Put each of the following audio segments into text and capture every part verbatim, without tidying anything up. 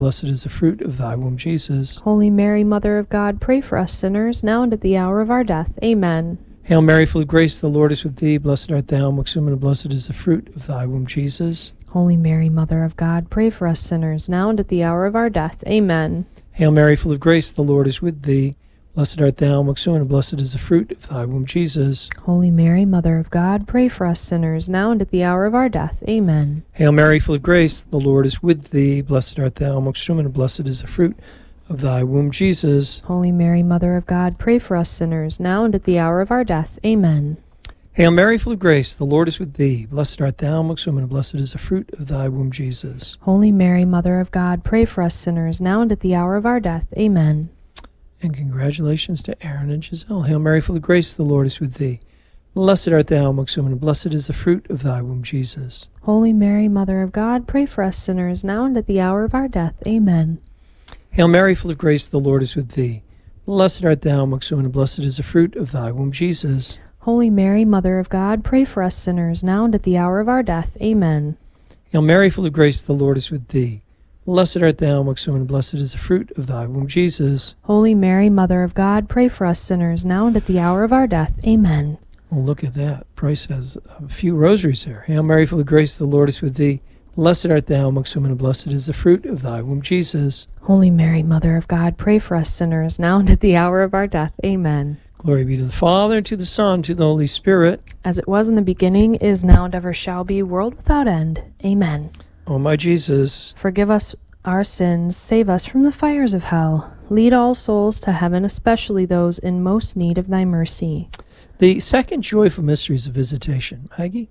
Blessed is the fruit of thy womb, Jesus. Holy Mary, Mother of God, pray for us sinners, now and at the hour of our death. Amen. Hail Mary, full of grace, the Lord is with thee. Blessed art thou amongst women, and blessed is the fruit of thy womb, Jesus. Holy Mary, Mother of God, pray for us sinners, now and at the hour of our death. Amen. Hail Mary, full of grace, the Lord is with thee. Blessed art thou amongst women, and blessed is the fruit of thy womb, Jesus. Holy Mary, Mother of God, pray for us sinners, now and at the hour of our death. Amen. Hail Mary, full of grace, the Lord is with thee. Blessed art thou amongst women, and blessed is the fruit of thy womb, Jesus. Holy Mary, Mother of God, pray for us sinners, now and at the hour of our death. Amen. Hail Mary, full of grace, the Lord is with thee. Blessed art thou amongst women, and blessed is the fruit of thy womb, Jesus. Holy Mary, Mother of God, pray for us sinners, now and at the hour of our death. Amen. And congratulations to Aaron and Giselle. Hail Mary, full of grace, the Lord is with thee. Blessed art thou amongst women, and blessed is the fruit of thy womb, Jesus. Holy Mary, Mother of God, pray for us sinners, now and at the hour of our death. Amen. Hail Mary, full of grace, the Lord is with thee. Blessed art thou amongst women, and blessed is the fruit of thy womb, Jesus. Holy Mary, Mother of God, pray for us sinners, now and at the hour of our death. Amen. Hail Mary, full of grace, the Lord is with thee. Blessed art thou amongst women, and blessed is the fruit of thy womb, Jesus. Holy Mary, Mother of God, pray for us sinners, now and at the hour of our death. Amen. Well, look at that. Bryce has a few rosaries there. Hail Mary, full of grace, the Lord is with thee. Blessed art thou amongst women, and blessed is the fruit of thy womb, Jesus. Holy Mary, Mother of God, pray for us sinners, now and at the hour of our death. Amen. Glory be to the Father, to the Son, to the Holy Spirit. As it was in the beginning, is now, and ever shall be, world without end. Amen. O my Jesus, forgive us our sins, save us from the fires of hell. Lead all souls to heaven, especially those in most need of thy mercy. The second joyful mystery is a visitation. Maggie?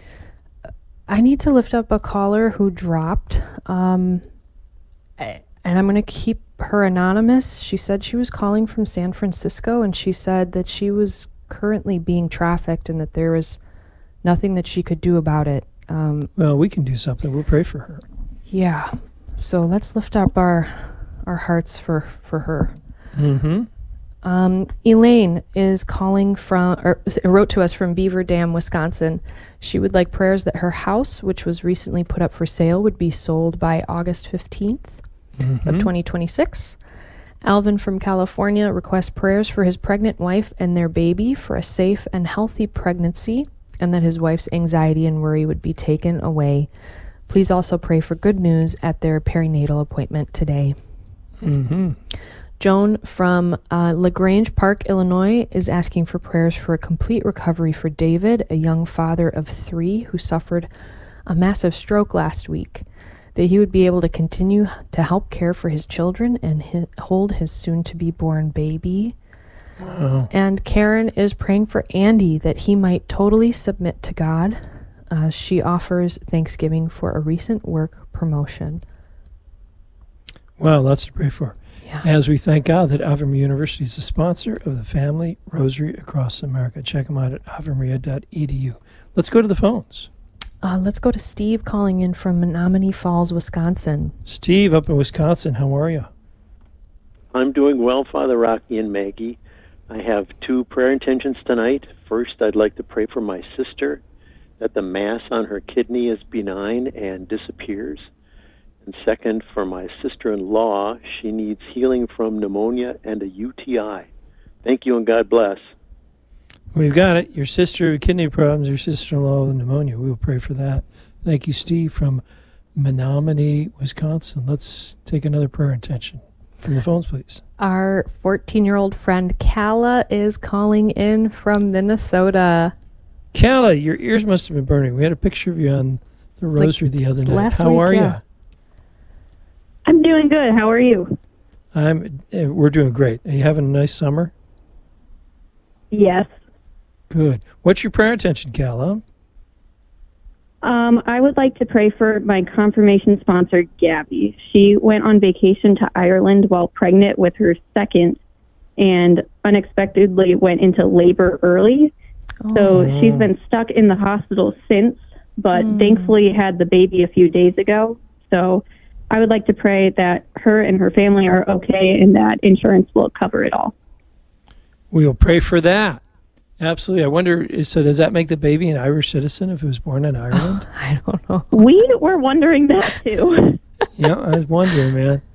I need to lift up a caller who dropped, um, and I'm going to keep her anonymous. She said she was calling from San Francisco, and she said that she was currently being trafficked and that there was nothing that she could do about it. Um, well, we can do something. We'll pray for her. Yeah. So let's lift up our our hearts for, for her. Mm-hmm. Um, Elaine is calling from, or wrote to us from Beaver Dam, Wisconsin. She would like prayers that her house, which was recently put up for sale, would be sold by August fifteenth mm-hmm. of twenty twenty-six. Alvin from California requests prayers for his pregnant wife and their baby for a safe and healthy pregnancy, and that his wife's anxiety and worry would be taken away. Please also pray for good news at their perinatal appointment today. Mm-hmm. Joan from uh, LaGrange Park, Illinois, is asking for prayers for a complete recovery for David, a young father of three who suffered a massive stroke last week, that he would be able to continue to help care for his children and hi- hold his soon-to-be-born baby. Wow. And Karen is praying for Andy, that he might totally submit to God. Uh, she offers thanksgiving for a recent work promotion. Wow, lots to pray for. Yeah. As we thank God that Ave Maria University is a sponsor of the Family Rosary Across America. Check them out at ave maria dot e d u. Let's go to the phones. Uh, let's go to Steve calling in from Menominee Falls, Wisconsin. Steve, up in Wisconsin, how are you? I'm doing well, Father Rocky and Maggie. I have two prayer intentions tonight. First, I'd like to pray for my sister, that the mass on her kidney is benign and disappears. And second, for my sister-in-law, she needs healing from pneumonia and a U T I. Thank you and God bless. We've got it. Your sister with kidney problems, your sister-in-law with pneumonia. We'll pray for that. Thank you, Steve, from Menominee, Wisconsin. Let's take another prayer intention from the phones, please. Our fourteen-year-old friend Kala is calling in from Minnesota. Kala, your ears must have been burning. We had a picture of you on the rosary like the other night. Last How week, are yeah. you? I'm doing good. How are you? I'm. Uh, we're doing great. Are you having a nice summer? Yes. Good. What's your prayer intention, Kala? Um, I would like to pray for my confirmation sponsor, Gabby. She went on vacation to Ireland while pregnant with her second and unexpectedly went into labor early. Oh. So she's been stuck in the hospital since, but Mm. thankfully had the baby a few days ago. So I would like to pray that her and her family are okay and that insurance will cover it all. We'll pray for that. Absolutely. I wonder, so does that make the baby an Irish citizen if it was born in Ireland? I don't know. We were wondering that too. Yeah, I was wondering, man.